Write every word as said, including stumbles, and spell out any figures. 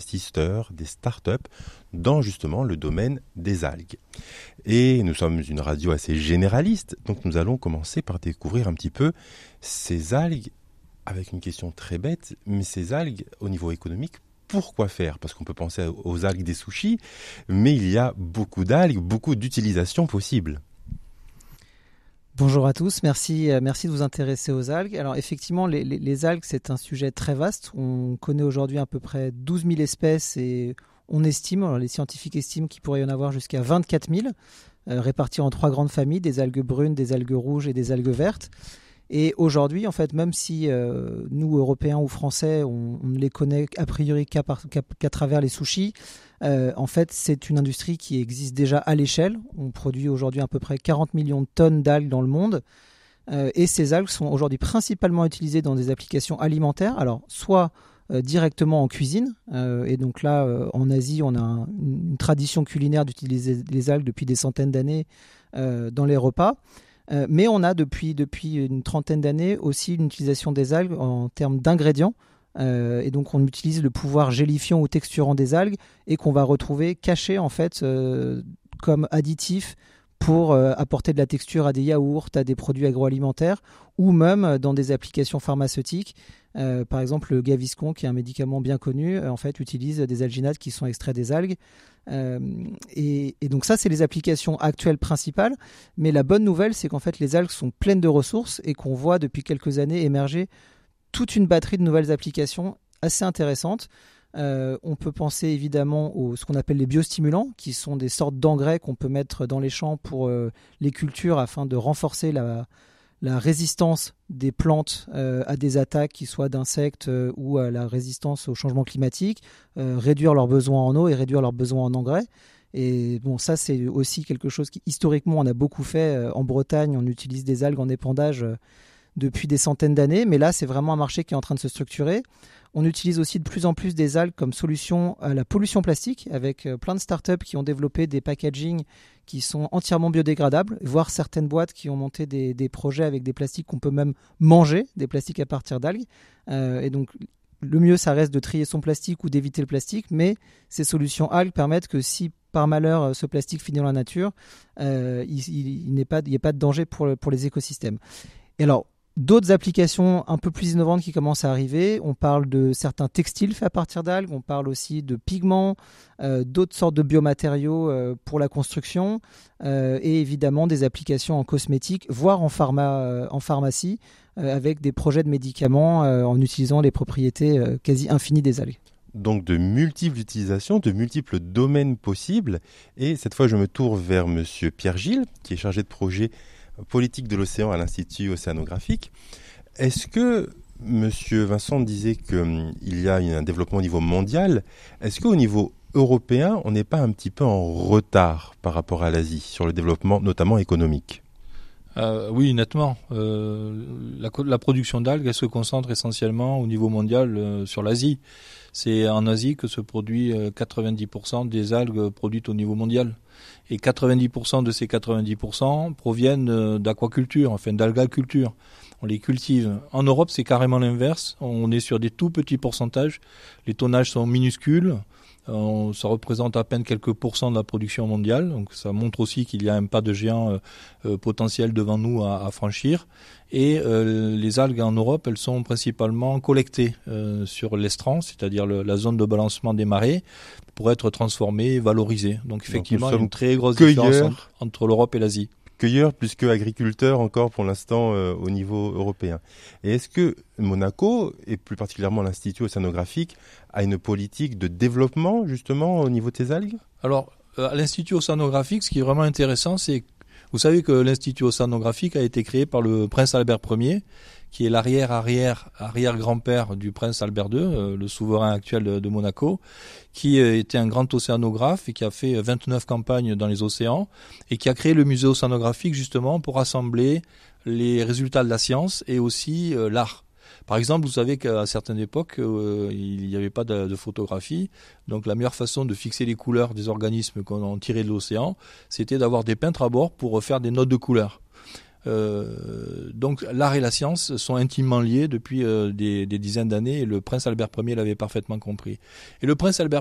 investisseurs, des startups dans justement le domaine des algues. Et nous sommes une radio assez généraliste, donc nous allons commencer par découvrir un petit peu ces algues avec une question très bête, mais ces algues au niveau économique, pourquoi faire ? Parce qu'on peut penser aux algues des sushis, mais il y a beaucoup d'algues, beaucoup d'utilisations possibles. Bonjour à tous, merci, euh, merci de vous intéresser aux algues. Alors effectivement, les, les, les algues, c'est un sujet très vaste. On connaît aujourd'hui à peu près douze mille espèces et on estime, alors les scientifiques estiment qu'il pourrait y en avoir jusqu'à vingt-quatre mille, euh, réparties en trois grandes familles, des algues brunes, des algues rouges et des algues vertes. Et aujourd'hui, en fait, même si euh, nous, Européens ou Français, on, on ne les connaît a priori qu'à, par, qu'à, qu'à travers les sushis, euh, en fait, c'est une industrie qui existe déjà à l'échelle. On produit aujourd'hui à peu près quarante millions de tonnes d'algues dans le monde. Euh, et ces algues sont aujourd'hui principalement utilisées dans des applications alimentaires. Alors, soit euh, directement en cuisine. Euh, et donc là, euh, en Asie, on a un, une tradition culinaire d'utiliser les algues depuis des centaines d'années euh, dans les repas. Euh, mais on a depuis, depuis une trentaine d'années aussi une utilisation des algues en termes d'ingrédients. Euh, et donc on utilise le pouvoir gélifiant ou texturant des algues et qu'on va retrouver caché en fait euh, comme additif pour euh, apporter de la texture à des yaourts, à des produits agroalimentaires ou même dans des applications pharmaceutiques. Euh, par exemple, le Gaviscon, qui est un médicament bien connu, euh, en fait, utilise des alginates qui sont extraits des algues. Euh, et, et donc ça, c'est les applications actuelles principales. Mais la bonne nouvelle, c'est qu'en fait, les algues sont pleines de ressources et qu'on voit depuis quelques années émerger toute une batterie de nouvelles applications assez intéressantes. Euh, on peut penser évidemment à ce qu'on appelle les biostimulants, qui sont des sortes d'engrais qu'on peut mettre dans les champs pour euh, les cultures afin de renforcer la, la résistance des plantes euh, à des attaques, qui soient d'insectes euh, ou à la résistance au changement climatique, euh, réduire leurs besoins en eau et réduire leurs besoins en engrais. Et bon, ça c'est aussi quelque chose qui historiquement on a beaucoup fait. Euh, en Bretagne, on utilise des algues en épandage euh, depuis des centaines d'années, mais là c'est vraiment un marché qui est en train de se structurer. On utilise aussi de plus en plus des algues comme solution à la pollution plastique, avec plein de startups qui ont développé des packaging qui sont entièrement biodégradables, voire certaines boîtes qui ont monté des, des projets avec des plastiques qu'on peut même manger, des plastiques à partir d'algues. Euh, et donc le mieux, ça reste de trier son plastique ou d'éviter le plastique, mais ces solutions algues permettent que si par malheur ce plastique finit dans la nature, euh, il, il, il n'y ait pas de danger pour, pour les écosystèmes. Et alors, d'autres applications un peu plus innovantes qui commencent à arriver. On parle de certains textiles faits à partir d'algues. On parle aussi de pigments, euh, d'autres sortes de biomatériaux euh, pour la construction euh, et évidemment des applications en cosmétique, voire en, pharma, euh, en pharmacie euh, avec des projets de médicaments euh, en utilisant les propriétés euh, quasi infinies des algues. Donc de multiples utilisations, de multiples domaines possibles. Et cette fois, je me tourne vers Monsieur Pierre Gilles, qui est chargé de projet politique de l'océan à l'Institut océanographique. Est-ce que M. Vincent disait qu'il y a un développement au niveau mondial? Est-ce qu'au niveau européen, on n'est pas un petit peu en retard par rapport à l'Asie sur le développement, notamment économique? Euh, oui, nettement. Euh, la, la production d'algues, elle se concentre essentiellement au niveau mondial euh, sur l'Asie. C'est en Asie que se produit euh, quatre-vingt-dix pour cent des algues produites au niveau mondial. Et quatre-vingt-dix pour cent de ces quatre-vingt-dix pour cent proviennent euh, d'aquaculture, enfin d'algaculture. On les cultive. En Europe, c'est carrément l'inverse. On est sur des tout petits pourcentages. Les tonnages sont minuscules. Euh, ça représente à peine quelques pourcents de la production mondiale. Donc ça montre aussi qu'il y a un pas de géant euh, euh, potentiel devant nous à, à franchir. Et euh, les algues en Europe, elles sont principalement collectées euh, sur l'estran, c'est-à-dire le, la zone de balancement des marées, pour être transformées et valorisées. Donc effectivement, il y a une très grosse différence entre, entre l'Europe et l'Asie. Cueilleurs plus que agriculteurs encore pour l'instant euh, au niveau européen. Et est-ce que Monaco, et plus particulièrement l'Institut océanographique, a une politique de développement justement au niveau de ces algues? Alors, euh, à l'Institut océanographique, ce qui est vraiment intéressant, c'est vous savez que l'Institut océanographique a été créé par le prince Albert Ier, qui est l'arrière-arrière-arrière-grand-père du prince Albert deux, euh, le souverain actuel de, de Monaco, qui euh, était un grand océanographe et qui a fait vingt-neuf campagnes dans les océans et qui a créé le musée océanographique justement pour rassembler les résultats de la science et aussi euh, l'art. Par exemple, vous savez qu'à certaines époques, euh, il n'y avait pas de, de photographie. Donc la meilleure façon de fixer les couleurs des organismes qu'on en tirait de l'océan, c'était d'avoir des peintres à bord pour faire des notes de couleurs. Euh, donc l'art et la science sont intimement liés depuis euh, des, des dizaines d'années et le prince Albert Ier l'avait parfaitement compris. Et le prince Albert